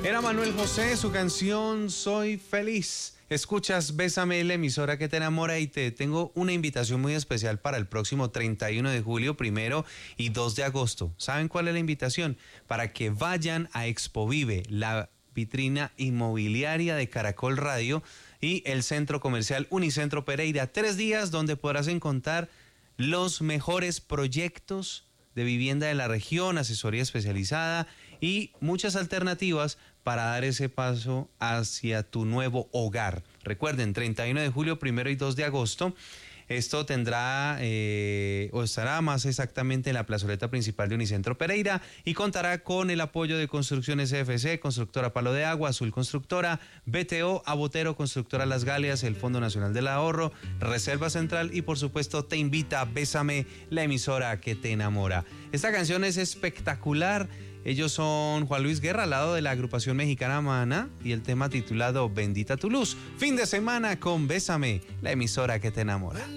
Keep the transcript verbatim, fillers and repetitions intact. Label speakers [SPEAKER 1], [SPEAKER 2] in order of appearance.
[SPEAKER 1] Era Manuel José, su canción Soy Feliz. Escuchas Bésame, la emisora que te enamora, y te tengo una invitación muy especial para el próximo treinta y uno de julio, primero y dos de agosto. ¿Saben cuál es la invitación? Para que vayan a Expo Vive, la vitrina inmobiliaria de Caracol Radio y el centro comercial Unicentro Pereira. Tres días donde podrás encontrar los mejores proyectos de vivienda de la región, asesoría especializada y muchas alternativas para dar ese paso hacia tu nuevo hogar. Recuerden, treinta y uno de julio, primero y dos de agosto. Esto tendrá eh, o estará más exactamente en la plazoleta principal de Unicentro Pereira y contará con el apoyo de Construcciones C F C, Constructora Palo de Agua, Azul Constructora, B T O, Abotero, Constructora Las Galias, el Fondo Nacional del Ahorro, Reserva Central y por supuesto te invita a Bésame, la emisora que te enamora. Esta canción es espectacular. Ellos son Juan Luis Guerra al lado de la agrupación mexicana Maná y el tema titulado Bendita tu luz. Fin de semana con Bésame, la emisora que te enamora.